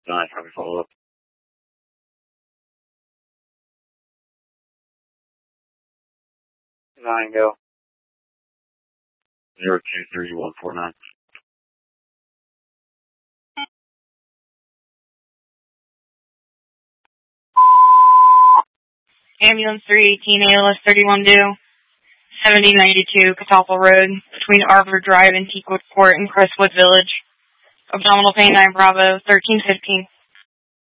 9, copy, follow up. 9, go. 023149. Ambulance 318, ALS 31 due, 7092 Catalpa Road, between Arbor Drive and Teakwood Court in Crestwood Village. Abdominal pain, 9 Bravo, 1315.